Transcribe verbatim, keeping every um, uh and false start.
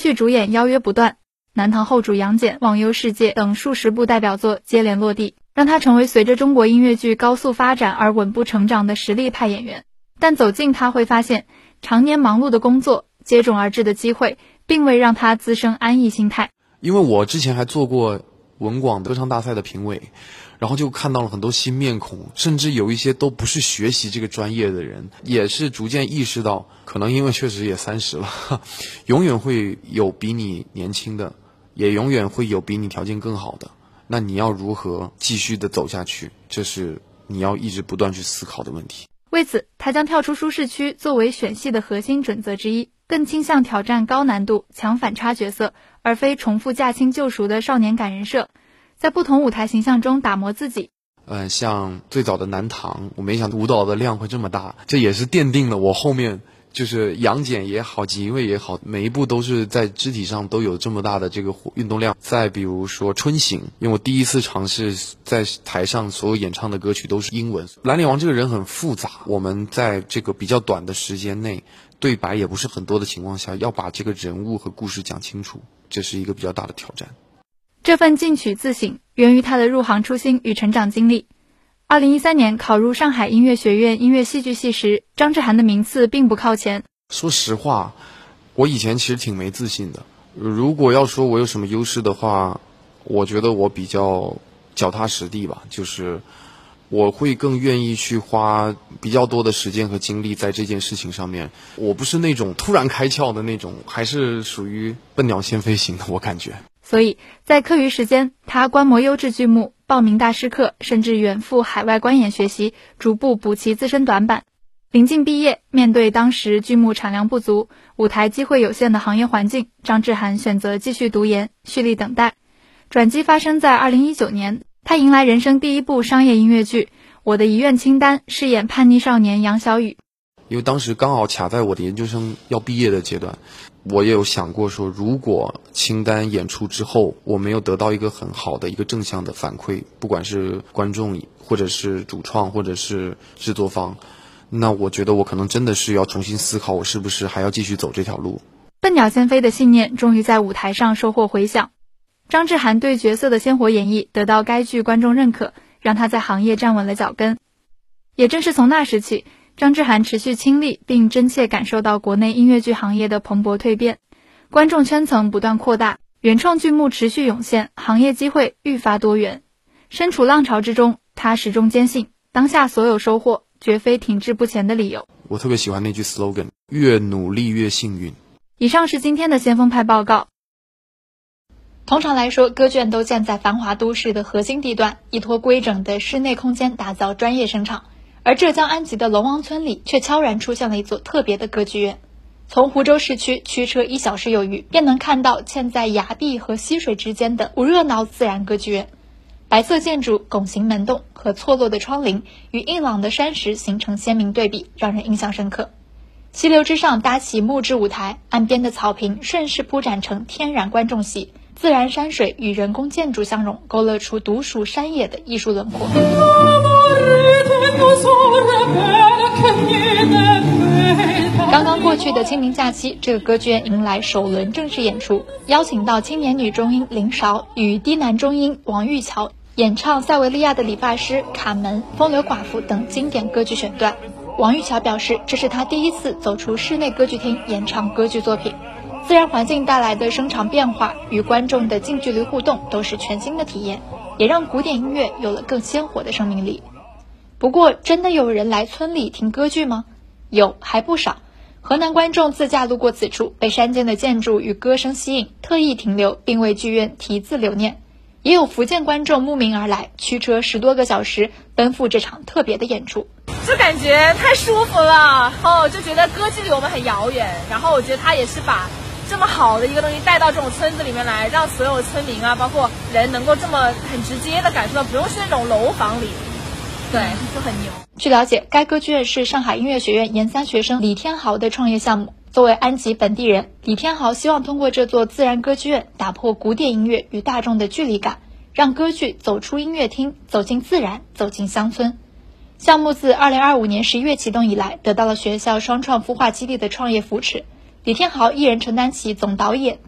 剧主演邀约不断，南唐后主杨戬、忘忧世界等数十部代表作接连落地，让他成为随着中国音乐剧高速发展而稳步成长的实力派演员。但走近他会发现，常年忙碌的工作、接踵而至的机会，并未让他滋生安逸心态。 因为我之前还做过文广歌唱大赛的评委，然后就看到了很多新面孔，甚至有一些都不是学习这个专业的人，也是逐渐意识到，可能因为确实也三十了，永远会有比你年轻的，也永远会有比你条件更好的。那你要如何继续的走下去，这是你要一直不断去思考的问题。 为此，他将跳出舒适区作为选戏的核心准则之一，更倾向挑战高难度、强反差角色，而非重复驾轻就熟的少年感人设，在不同舞台形象中打磨自己。 呃，像最早的南唐，我没想到舞蹈的量会这么大，这也是奠定了我后面就是杨戬也好，锦衣卫也好，每一步都是在肢体上都有这么大的这个运动量。再比如说春行，因为我第一次尝试在台上所有演唱的歌曲都是英文。蓝脸王这个人很复杂，我们在这个比较短的时间内，对白也不是很多的情况下，要把这个人物和故事讲清楚，这是一个比较大的挑战。 这份进取自省源于他的入行初心与成长经历。二零一三年考入上海音乐学院音乐戏剧系时，张志涵的名次并不靠前。 说实话，我以前其实挺没自信的。如果要说我有什么优势的话，我觉得我比较脚踏实地吧，就是我会更愿意去花比较多的时间和精力在这件事情上面。我不是那种突然开窍的那种，还是属于笨鸟先飞型的，我感觉。 所以在课余时间，他观摩优质剧目，报名大师课，甚至远赴海外观演学习，逐步补齐自身短板。临近毕业，面对当时剧目产量不足、舞台机会有限的行业环境，张志涵选择继续读研，蓄力等待。转机发生在二零一九年，他迎来人生第一部商业音乐剧《我的遗愿清单》，饰演叛逆少年杨小雨。 因为当时刚好卡在我的研究生要毕业的阶段，我也有想过说，如果清单演出之后我没有得到一个很好的一个正向的反馈，不管是观众或者是主创或者是制作方，那我觉得我可能真的是要重新思考，我是不是还要继续走这条路。 笨鸟先飞的信念终于在舞台上收获回响。张志涵对角色的鲜活演绎得到该剧观众认可，让他在行业站稳了脚跟。也正是从那时起，张志涵持续亲历并真切感受到国内音乐剧行业的蓬勃蜕变，观众圈层不断扩大，原创剧目持续涌现，行业机会愈发多元。身处浪潮之中，他始终坚信当下所有收获绝非停滞不前的理由。 我特别喜欢那句 slogan， 越努力越幸运。 以上是今天的先锋派报告。通常来说，歌剧院都建在繁华都市的核心地段，依托规整的室内空间打造专业声场。而浙江安吉的龙王村里却悄然出现了一座特别的歌剧院。从湖州市区驱车一小时有余，便能看到嵌在崖壁和溪水之间的不热闹自然歌剧院。白色建筑、拱形门洞和错落的窗棂与硬朗的山石形成鲜明对比，让人印象深刻。溪流之上搭起木质舞台，岸边的草坪顺势铺展成天然观众席，自然山水与人工建筑相融，勾勒出独属山野的艺术轮廓。刚刚过去的清明假期，这个歌剧院迎来首轮正式演出，邀请到青年女中音林韶与低男中音王玉桥演唱塞维利亚的理发师、卡门、风流寡妇等经典歌剧选段。王玉桥表示，这是他第一次走出室内歌剧厅演唱歌剧作品，自然环境带来的声场变化与观众的近距离互动都是全新的体验，也让古典音乐有了更鲜活的生命力。不过，真的有人来村里听歌剧吗？有，还不少。河南观众自驾路过此处，被山间的建筑与歌声吸引，特意停留并为剧院题字留念。也有福建观众慕名而来，驱车十多个小时奔赴这场特别的演出。 就感觉太舒服了，然后就觉得歌剧离我们很遥远，然后我觉得他也是把这么好的一个东西带到这种村子里面来，让所有村民啊，包括人能够这么很直接的感受到，不用去那种楼房里，对，就很牛。 据了解，该歌剧院是上海音乐学院研三学生李天豪的创业项目。作为安吉本地人，李天豪希望通过这座自然歌剧院打破古典音乐与大众的距离感，让歌剧走出音乐厅，走进自然，走进乡村。项目自二零二五年十一月启动以来，得到了学校双创孵化基地的创业扶持。李天豪一人承担起总导演、